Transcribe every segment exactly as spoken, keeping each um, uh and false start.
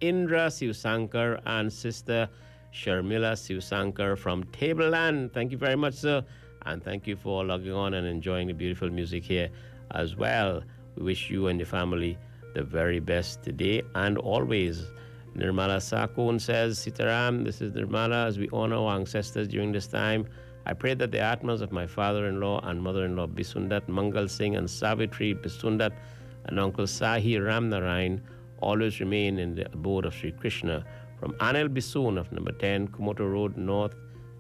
Indra Sivsankar and Sister Sharmila Sivsankar from Tableland. Thank you very much, sir. And thank you for logging on and enjoying the beautiful music here as well. We wish you and your family the very best today and always. Nirmala Sakun says, Sitaram, this is Nirmala. As we honor our ancestors during this time, I pray that the atmas of my father-in-law and mother-in-law Bisundat Mangal Singh and Savitri Bisundat and Uncle Sahi Ramnarayan always remain in the abode of Sri Krishna. From Anil Bisun of number ten, Kumoto Road North,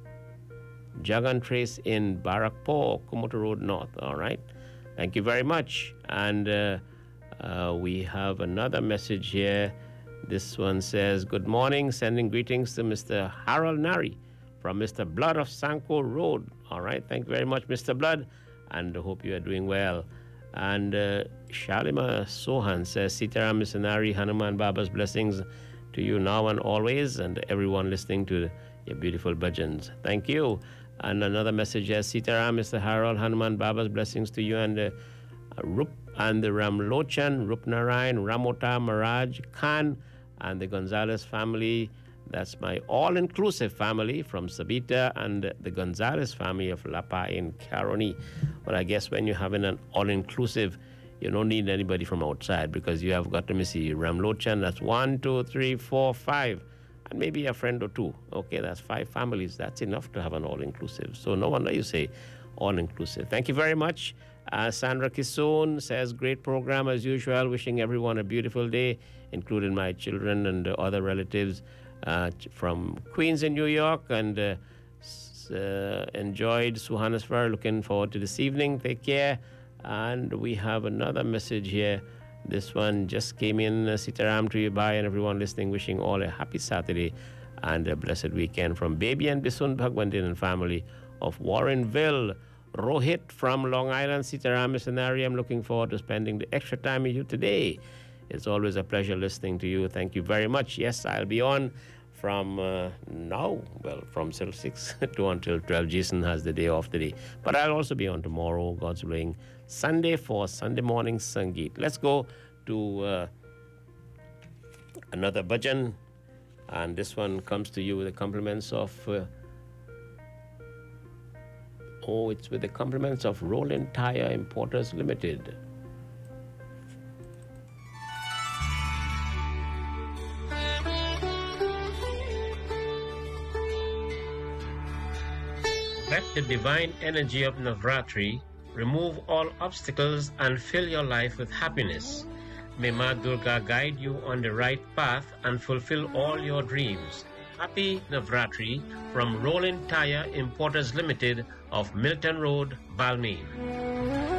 Jagan Trace in Barakpur, Kumoto Road North. All right. Thank you very much. And uh, uh, we have another message here. This one says, good morning, sending greetings to Mister Harold Nari from Mister Blood of Sanko Road. All right. Thank you very much, Mister Blood. And I hope you are doing well. And uh, Shalima Sohan says, Sitaram Missionary, Hanuman Baba's blessings to you now and always, and everyone listening to your beautiful bhajans. Thank you. And another message is, Sitaram, Mister Harold, Hanuman Baba's blessings to you and uh, Rup and the Ramlochan, Rupnarayan, Ramota, Maraj, Khan, and the Gonzalez family. That's my all-inclusive family from Sabita and the Gonzalez family of Lapa in Caroni. Well, I guess when you're having an all-inclusive, you don't need anybody from outside because you have got, let me see, Ramlochan, that's one, two, three, four, five, and maybe a friend or two. Okay, that's five families. That's enough to have an all-inclusive. So no wonder you say all-inclusive. Thank you very much. Uh, Sandra Kisoon says, great program as usual. Wishing everyone a beautiful day, including my children and uh, other relatives uh, from Queens in New York. And uh, uh, enjoyed Suhanaswar. Looking forward to this evening. Take care. And we have another message here. This one just came in. Uh, Sitaram to you, bye, and everyone listening, wishing all a happy Saturday and a blessed weekend from Baby and Bisun Bhagwandin and family of Warrenville. Rohit from Long Island, Sitaram Missionary. I'm looking forward to spending the extra time with you today. It's always a pleasure listening to you. Thank you very much. Yes, I'll be on from uh, now, well, from till six to until twelve. Jason has the day off today. But I'll also be on tomorrow, God's willing, Sunday for Sunday morning Sangeet. Let's go to uh, another bhajan. And this one comes to you with the compliments of... Uh, oh, it's with the compliments of Roland Tire Importers Limited. Let the divine energy of Navratri remove all obstacles and fill your life with happiness. May Ma Durga guide you on the right path and fulfill all your dreams. Happy Navratri from Roland Tire Importers Limited of Milton Road, Balmain.